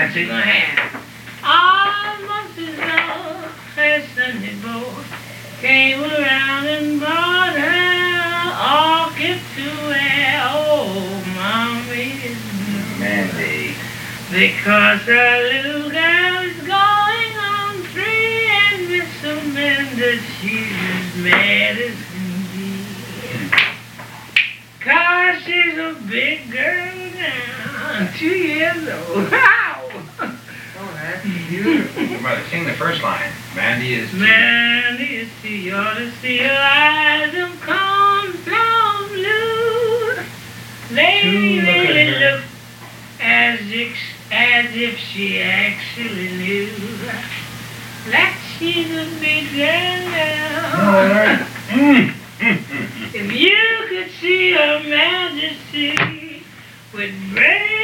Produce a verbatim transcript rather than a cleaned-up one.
Nancy? She's gonna have. All months ago, her Sunday boy came around and brought her orchid to wear. Oh, mommy is blue. Mandy. Because her little girl is going on free, and Miss Amanda, she's as mad as can be. Cause she's a big girl now, two years old. Wow! Oh, that's beautiful. Brother, sing the first line. Mandy is... Mandy is too, you ought to see her eyes of cornflower blue. They Two, look at really her. look as if, as if she actually knew that she's a big girl now. All right. Mm. Mm, mm, mm. If you could see her majesty with brave